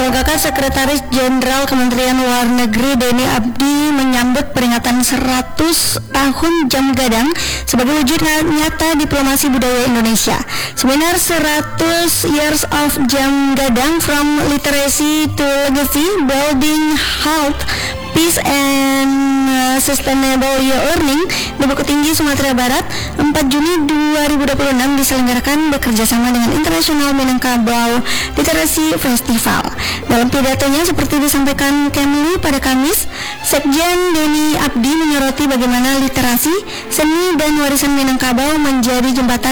Kakak Sekretaris Jenderal Kementerian Luar Negeri Denny Abdi menyambut peringatan 100 tahun Jam Gadang sebagai wujud nyata diplomasi budaya Indonesia. Seminar 100 Years of Jam Gadang from Literacy to Legacy, Building Health, Peace and Sustainable Learning di Bukit Tinggi, Sumatera Barat 4 Juni 2026 diselenggarakan bekerjasama dengan International Minangkabau Literasi Festival. Dalam pidatonya seperti disampaikan Kemlu pada Kamis, Sekjen Denny Abdi menyoroti bagaimana literasi, seni dan warisan Minangkabau menjadi jembatan